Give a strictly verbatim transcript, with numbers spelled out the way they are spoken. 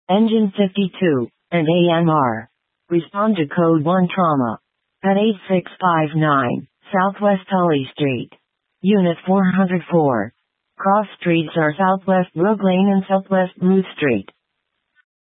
Engine fifty-two, and A M R. Respond to Code one Trauma. At eight six five nine, Southwest Tully Street. Unit four hundred four. Cross streets are Southwest Brook Lane and Southwest Ruth Street.